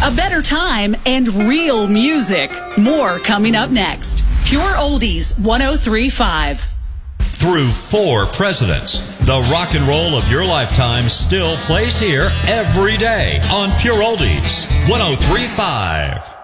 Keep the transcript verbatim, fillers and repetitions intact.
a better time, and real music. More coming up next. Pure Oldies one oh three point five. Through four presidents, the rock and roll of your lifetime still plays here every day on Pure Oldies one oh three point five.